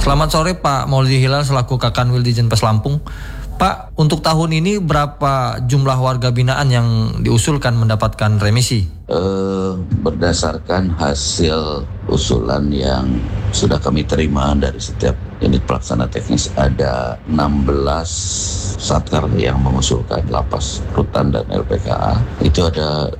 Selamat sore Pak Maulidi Hilal selaku Kakanwil di Jenpas Lampung. Pak, untuk tahun ini berapa jumlah warga binaan yang diusulkan mendapatkan remisi? Berdasarkan hasil usulan yang sudah kami terima dari setiap unit pelaksana teknis, ada 16 Satkar yang mengusulkan lapas rutan dan LPKA. Itu ada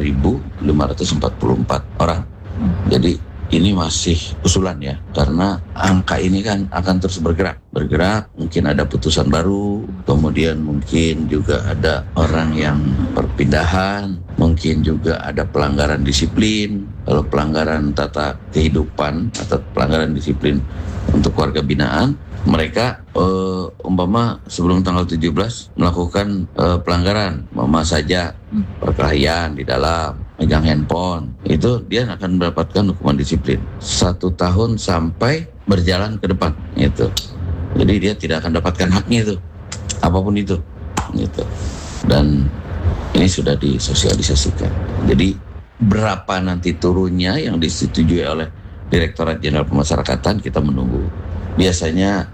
5.544 orang. Jadi ini masih usulan ya, karena angka ini kan akan terus bergerak, mungkin ada putusan baru, kemudian mungkin juga ada orang yang perpindahan, mungkin juga ada pelanggaran disiplin. Kalau pelanggaran tata kehidupan atau pelanggaran disiplin untuk warga binaan, mereka umpama sebelum tanggal 17 melakukan pelanggaran, umpama saja perkelahian di dalam, megang handphone, itu dia akan mendapatkan hukuman disiplin 1 tahun sampai berjalan ke depan gitu. Jadi dia tidak akan dapatkan haknya itu, apapun itu gitu. Dan ini sudah disosialisasikan. Jadi berapa nanti turunnya yang disetujui oleh Direktorat Jenderal Pemasyarakatan, kita menunggu. Biasanya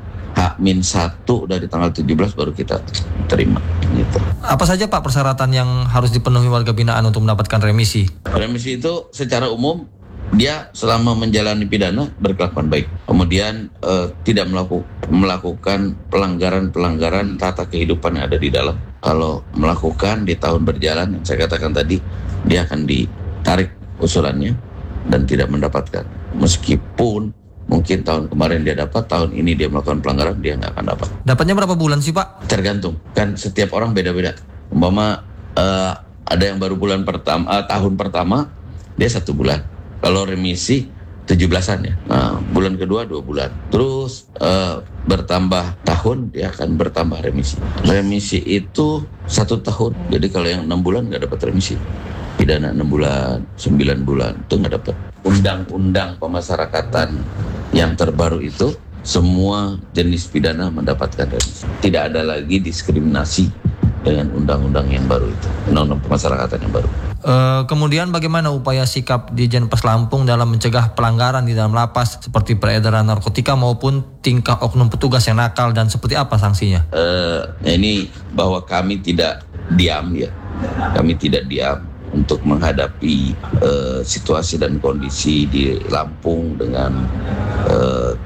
H-1 dari tanggal 17 baru kita terima gitu. Apa saja Pak persyaratan yang harus dipenuhi warga binaan untuk mendapatkan remisi? Remisi itu secara umum dia selama menjalani pidana berkelakuan baik, kemudian tidak melakukan pelanggaran tata kehidupan yang ada di dalam. Kalau melakukan di tahun berjalan yang saya katakan tadi, dia akan ditarik usulannya dan tidak mendapatkan. Meskipun mungkin tahun kemarin dia dapat, tahun ini dia melakukan pelanggaran, dia nggak akan dapat. Dapatnya berapa bulan sih Pak? Tergantung, kan setiap orang beda-beda. Umpama ada yang baru tahun pertama dia 1 bulan. Kalau remisi 17-an ya. Nah, bulan kedua 2 bulan. Terus bertambah tahun dia akan bertambah remisi. Remisi itu 1 tahun. Jadi kalau yang 6 bulan nggak dapat remisi. Pidana 6 bulan, 9 bulan itu nggak dapat. Undang-undang pemasyarakatan yang terbaru itu semua jenis pidana mendapatkan remisi. Tidak ada lagi diskriminasi dengan undang-undang yang baru itu, undang-undang pemasyarakatan yang baru. Kemudian bagaimana upaya sikap di Jenpas Lampung dalam mencegah pelanggaran di dalam lapas seperti peredaran narkotika maupun tingkah oknum petugas yang nakal, dan seperti apa sanksinya? Ini bahwa kami tidak diam ya, kami tidak diam untuk menghadapi situasi dan kondisi di Lampung dengan